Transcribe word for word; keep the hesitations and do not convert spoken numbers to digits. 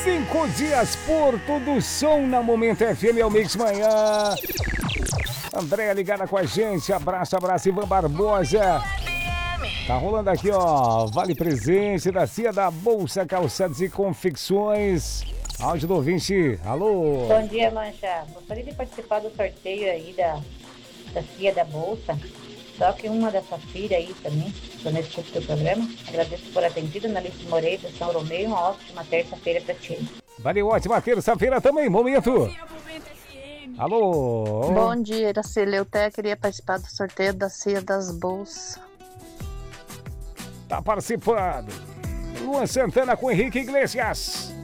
Cinco dias Porto do Som na Momento F M, é o Mix Manhã. Andréia ligada com a gente, abraço, abraço, Ivan Barbosa. Tá rolando aqui, ó, Vale Presente da Cia da Bolsa, Calçados e Confecções. Áudio do ouvinte, alô. Bom dia, Mancha. Gostaria de participar do sorteio aí da, da Cia da Bolsa. Só que uma dessas filhas aí também, quando eu escuto o programa. Agradeço por atendido, Analice Moreira, São Romeu. Uma ótima terça-feira pra ti. Valeu, ótima terça-feira também, momento. Alô. Bom dia, Iracema. Eu até queria participar do sorteio da Cia das Bolsas. Tá participando. Luan Santana com Henrique Iglesias.